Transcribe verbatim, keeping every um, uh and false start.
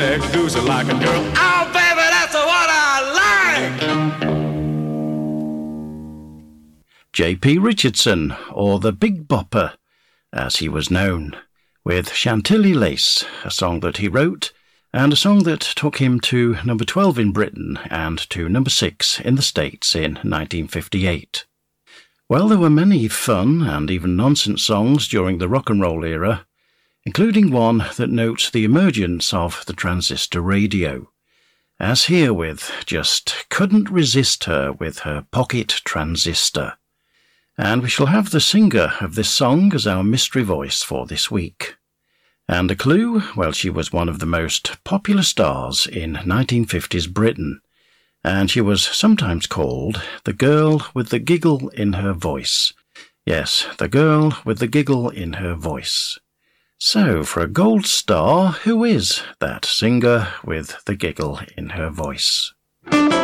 Goose like a girl. Oh, baby, that's what I like. J P Richardson, or the Big Bopper, as he was known, with Chantilly Lace, a song that he wrote, and a song that took him to number twelve in Britain and to number six in the States in nineteen fifty-eight. Well, there were many fun and even nonsense songs during the rock and roll era, including one that notes the emergence of the transistor radio, as here with Just Couldn't Resist Her with Her Pocket Transistor. And we shall have the singer of this song as our mystery voice for this week. And a clue, well, she was one of the most popular stars in nineteen fifties Britain, and she was sometimes called the girl with the giggle in her voice. Yes, the girl with the giggle in her voice. So, for a gold star, who is that singer with the giggle in her voice?